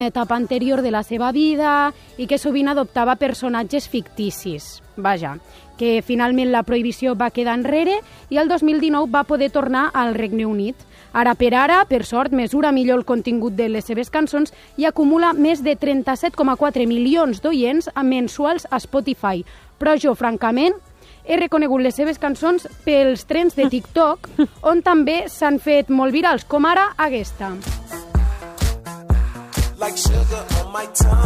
etapa anterior de la seva vida i que sovint adoptava personatges ficticis. Vaja, que finalment la prohibició va quedar enrere i el 2019 va poder tornar al Regne Unit. Ara per ara, per sort, mesura millor el contingut de les seves cançons i acumula més de 37,4 milions d'oients mensuals a Spotify. Però jo, francament, he reconegut les seves cançons pels trends de TikTok, on també s'han fet molt virals, com ara aquesta. Like sugar on my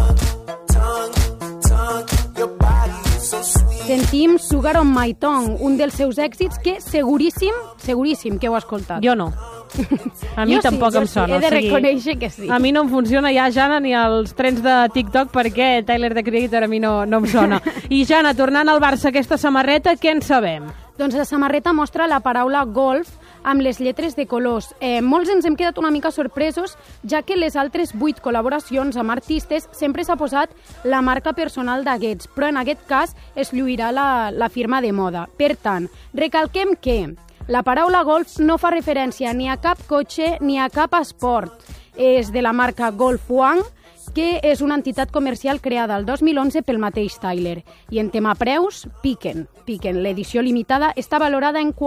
tongue, your body is so sweet. Sentim Sugar on my tongue, un dels seus èxits que seguríssim que heu escoltat. Jo no. A mi tampoc em sona. He de reconèixer que sí. A mi no em funciona ja, Jana, ni els trends de TikTok perquè Tyler, the Creator, a mi no em sona. I Jana, tornant al Barça, aquesta samarreta, què en sabem? Doncs la samarreta mostra la paraula golf amb les lletres de colors. Molts ens hem quedat una mica sorpresos, ja que les altres 8 col·laboracions amb artistes sempre s'ha posat la marca personal d'aquests, però en aquest cas es lluirà la firma de moda. Per tant, recalquem que la paraula golf no fa referència ni a cap cotxe ni a cap esport. És de la marca Golf One, que és una entitat comercial creada el 2011 pel mateix Tyler. I en tema preus, piquen. L'edició limitada està valorada en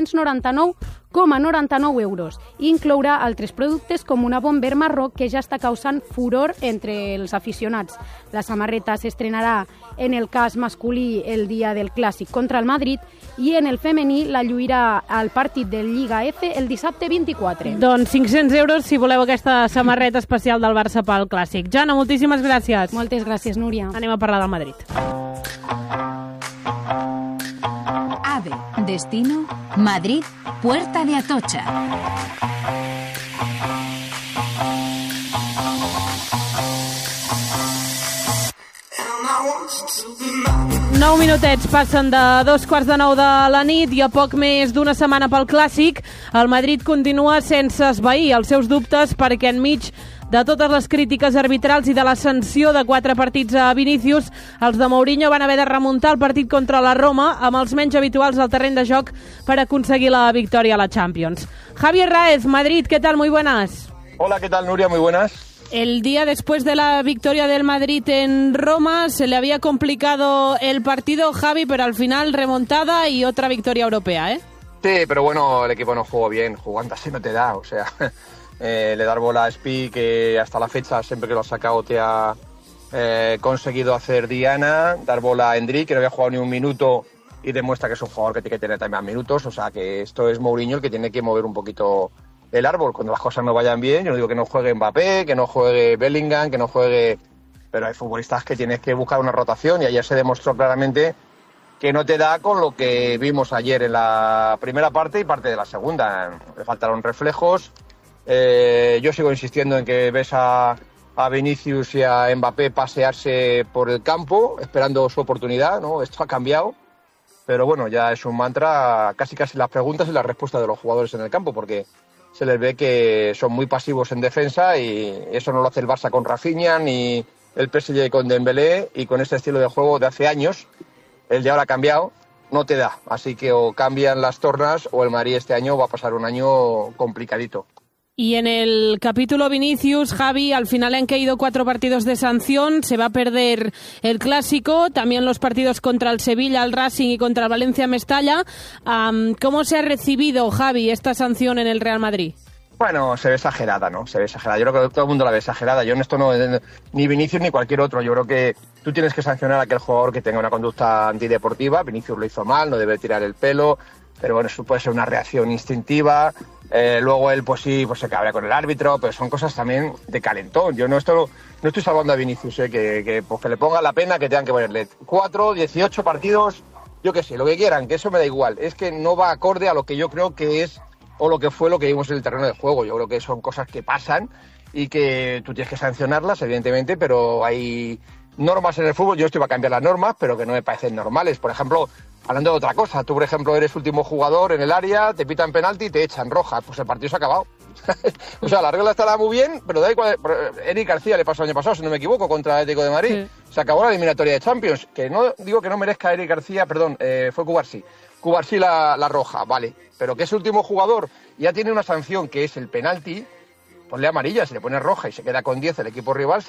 499,99 euros i inclourà altres productes com una bomber marró que ja està causant furor entre els aficionats. La samarreta s'estrenarà en el cas masculí el dia del clàssic contra el Madrid i en el femení la lluirà al partit del Lliga F el dissabte 24. Doncs 500 euros si voleu aquesta samarreta especial del Barça pel clàssic. Jana, moltíssimes gràcies. Moltes gràcies, Núria. Anem a parlar del Madrid. AVE, destino Madrid, Puerta de Atocha. Nou minutets passen de 2:15 de la nit i a poc més d'una setmana pel Clàssic, el Madrid continua sense esvair els seus dubtes perquè enmig de totes les crítiques arbitrals i de la sanció de 4 partits a Vinícius, els de Mourinho van haver de remuntar el partit contra la Roma amb els menys habituals al terreny de joc per aconseguir la victòria a la Champions. Javier Raez, Madrid, ¿qué tal? Muy buenas. Hola, ¿qué tal, Nuria? Muy buenas. El día después de la victoria del Madrid en Roma se le había complicado el partido, Javi, pero al final remontada y otra victoria europea, ¿eh? Sí, pero bueno, el equipo no jugó bien, jugando así no te da, o sea, le dar bola a Spi, que hasta la fecha siempre que lo ha sacado te ha conseguido hacer diana, dar bola a Endrick, que no había jugado ni un minuto y demuestra que es un jugador que tiene que tener también más minutos, o sea que esto es Mourinho el que tiene que mover un poquito el árbol cuando las cosas no vayan bien. Yo no digo que no juegue Mbappé, que no juegue Bellingham, que no juegue... Pero hay futbolistas que tienes que buscar una rotación y ayer se demostró claramente que no te da con lo que vimos ayer en la primera parte y parte de la segunda. Le faltaron reflejos. Yo sigo insistiendo en que ves a Vinicius y a Mbappé pasearse por el campo esperando su oportunidad, ¿no? Esto ha cambiado. Pero bueno, ya es un mantra casi las preguntas y las respuestas de los jugadores en el campo, porque se les ve que son muy pasivos en defensa y eso no lo hace el Barça con Rafinha ni el PSG con Dembélé, y con este estilo de juego de hace años, el de ahora ha cambiado, no te da. Así que o cambian las tornas o el Madrid este año va a pasar un año complicadito. Y en el capítulo Vinicius, Javi, al final han caído 4 partidos de sanción, se va a perder el Clásico, también los partidos contra el Sevilla, el Racing y contra el Valencia Mestalla. ¿Cómo se ha recibido, Javi, esta sanción en el Real Madrid? Bueno, se ve exagerada, ¿no? Se ve exagerada. Yo creo que todo el mundo la ve exagerada. Yo en esto no, ni Vinicius ni cualquier otro. Yo creo que tú tienes que sancionar a aquel jugador que tenga una conducta antideportiva. Vinicius lo hizo mal, no debe tirar el pelo, pero bueno, eso puede ser una reacción instintiva. Luego él, pues sí, pues se cabrea con el árbitro, pero son cosas también de calentón. Yo no estoy salvando a Vinicius, que le ponga la pena, que tengan que ponerle 4, 18 partidos, yo qué sé, lo que quieran, que eso me da igual. Es que no va acorde a lo que yo creo que es, o lo que fue lo que vimos en el terreno de juego. Yo creo que son cosas que pasan y que tú tienes que sancionarlas, evidentemente, pero hay normas en el fútbol. Yo estoy para cambiar las normas, pero que no me parecen normales. Por ejemplo, hablando de otra cosa, tú, por ejemplo, eres último jugador en el área, te pitan penalti y te echan roja. Pues el partido se ha acabado. O sea, la regla estará muy bien, pero da igual. Eric García le pasó el año pasado, si no me equivoco, contra el Atlético de Madrid. Sí. Se acabó la eliminatoria de Champions. Que no digo que no merezca Eric García, perdón, fue Cubarsí. Cubarsí la roja, vale. Pero que es último jugador, ya tiene una sanción que es el penalti. ponle amarilla. Si le pones roja y se queda con 10 el equipo rival,